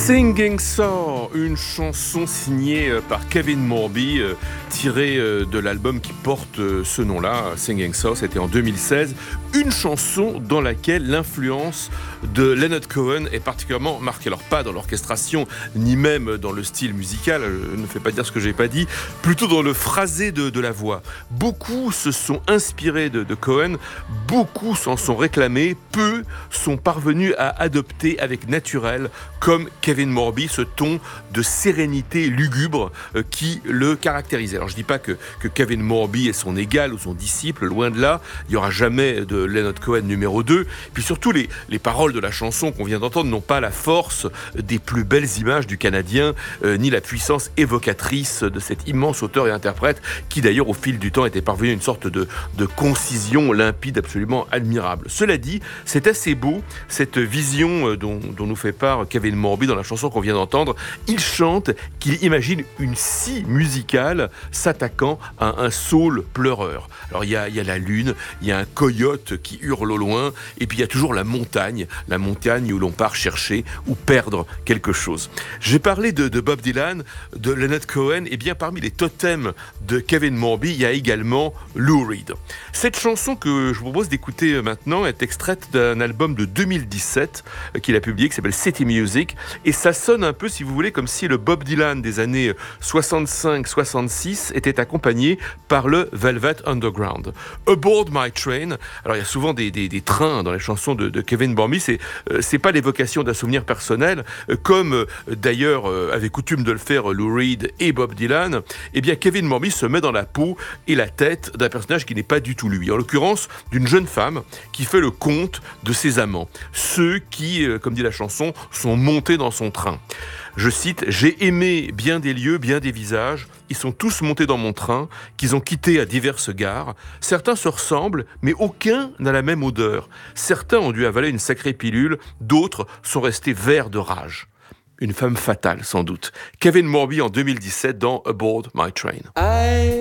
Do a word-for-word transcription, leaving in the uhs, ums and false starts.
Singing Sour, une chanson signée par Kevin Morby, euh, tirée euh, de l'album qui porte euh, ce nom-là, Singing Sour, c'était en deux mille seize. Une chanson dans laquelle l'influence de Leonard Cohen est particulièrement marquée. Alors pas dans l'orchestration, ni même dans le style musical, je ne fais pas dire ce que j'ai pas dit, plutôt dans le phrasé de, de la voix. Beaucoup se sont inspirés de, de Cohen, beaucoup s'en sont réclamés, peu sont parvenus à adopter avec naturel, comme Kevin Morby, ce ton de sérénité lugubre euh, qui le caractérisait. Alors je dis pas que, que Kevin Morby est son égal ou son disciple, loin de là, il n'y aura jamais de Leonard Cohen numéro deux. Puis surtout, les, les paroles de la chanson qu'on vient d'entendre n'ont pas la force des plus belles images du Canadien, euh, ni la puissance évocatrice de cet immense auteur et interprète qui d'ailleurs au fil du temps était parvenu à une sorte de, de concision limpide absolument admirable. Cela dit, c'est assez beau, cette vision dont, dont nous fait part Kevin Morby dans la chanson qu'on vient d'entendre. Il chante qu'il imagine une scie musicale s'attaquant à un saule pleureur. Alors il y a, il y a la lune, il y a un coyote qui hurle au loin, et puis il y a toujours la montagne, la montagne où l'on part chercher ou perdre quelque chose. J'ai parlé de, de Bob Dylan, de Leonard Cohen, et bien parmi les totems de Kevin Morby, il y a également Lou Reed. Cette chanson que je vous propose d'écouter maintenant est extraite d'un album de deux mille dix-sept qu'il a publié, qui s'appelle City Music, et ça sonne un peu, si vous voulez, comme si le Bob Dylan des années soixante-cinq soixante-six était accompagné par le Velvet Underground. Aboard My Train, alors il y a souvent des, des, des trains dans les chansons de, de Kevin Morby, c'est, euh, c'est pas l'évocation d'un souvenir personnel, euh, comme euh, d'ailleurs euh, avait coutume de le faire Lou Reed et Bob Dylan. Eh bien Kevin Morby se met dans la peau et la tête d'un personnage qui n'est pas du tout lui, en l'occurrence d'une jeune femme qui fait le compte de ses amants, ceux qui, euh, comme dit la chanson, sont montés dans son train. Je cite, « J'ai aimé bien des lieux, bien des visages. Ils sont tous montés dans mon train, qu'ils ont quitté à diverses gares. Certains se ressemblent, mais aucun n'a la même odeur. Certains ont dû avaler une sacrée pilule, d'autres sont restés verts de rage. » Une femme fatale, sans doute. Kevin Morby en deux mille dix-sept dans Aboard My Train. I...